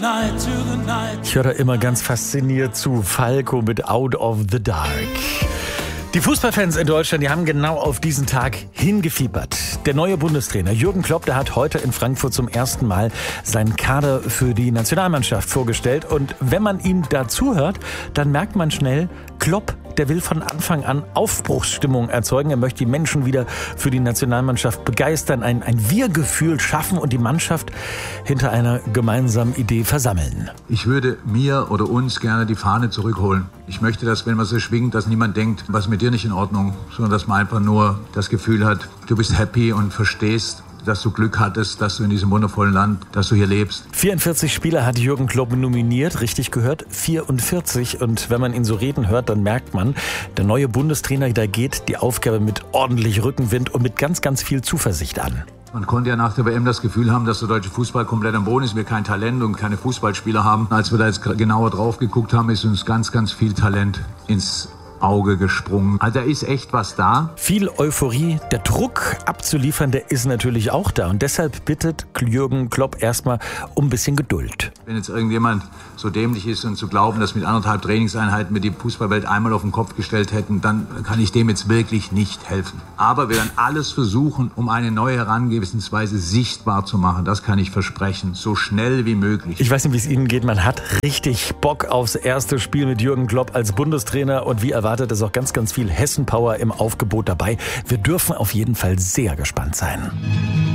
Ich höre da immer ganz fasziniert zu. Falco mit Out of the Dark. Die Fußballfans in Deutschland, die haben genau auf diesen Tag hingefiebert. Der neue Bundestrainer Jürgen Klopp, der hat heute in Frankfurt zum ersten Mal seinen Kader für die Nationalmannschaft vorgestellt. Und wenn man ihm da zuhört, dann merkt man schnell, Klopp, der will von Anfang an Aufbruchsstimmung erzeugen. Er möchte die Menschen wieder für die Nationalmannschaft begeistern, ein Wir-Gefühl schaffen und die Mannschaft hinter einer gemeinsamen Idee versammeln. Ich würde mir oder uns gerne die Fahne zurückholen. Ich möchte, dass, wenn man so schwingt, dass niemand denkt, was mit dir nicht in Ordnung, sondern dass man einfach nur das Gefühl hat, du bist happy und verstehst, dass du Glück hattest, dass du in diesem wundervollen Land, dass du hier lebst. 44 Spieler hat Jürgen Klopp nominiert, richtig gehört, 44. Und wenn man ihn so reden hört, dann merkt man, der neue Bundestrainer, da geht die Aufgabe mit ordentlich Rückenwind und mit ganz, ganz viel Zuversicht an. Man konnte ja nach der WM das Gefühl haben, dass der deutsche Fußball komplett am Boden ist, wir kein Talent und keine Fußballspieler haben. Als wir da jetzt genauer drauf geguckt haben, ist uns ganz, ganz viel Talent ins Auge gesprungen. Also da ist echt was da. Viel Euphorie, der Druck abzuliefern, der ist natürlich auch da. Und deshalb bittet Jürgen Klopp erstmal um ein bisschen Geduld. Wenn jetzt irgendjemand so dämlich ist und zu glauben, dass mit 1,5 Trainingseinheiten wir die Fußballwelt einmal auf den Kopf gestellt hätten, dann kann ich dem jetzt wirklich nicht helfen. Aber wir werden alles versuchen, um eine neue Herangehensweise sichtbar zu machen. Das kann ich versprechen. So schnell wie möglich. Ich weiß nicht, wie es Ihnen geht. Man hat richtig Bock aufs erste Spiel mit Jürgen Klopp als Bundestrainer. Und wie erwartet ist auch ganz, ganz viel Hessen-Power im Aufgebot dabei. Wir dürfen auf jeden Fall sehr gespannt sein.